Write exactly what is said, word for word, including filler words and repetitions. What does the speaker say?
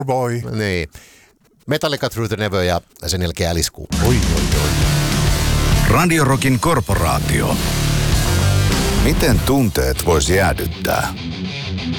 Boy. Niin. Metallica Through the Never ja sen jälkeen Alice Cooper. Oi, oi, oi. Radio Rockin korporaatio. Miten tunteet voisi jäädyttää?